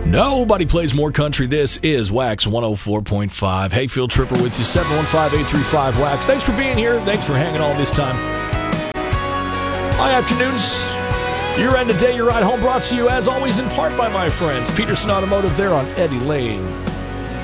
Nobody plays more country. This is Wax 104.5. Hey, Field Tripper with you, 715-835-WAX. Thanks for being here. Thanks for hanging all this time. My afternoons, your end of day, your ride home, brought to you, as always, in part by my friends Peterson Automotive there on Eddie Lane.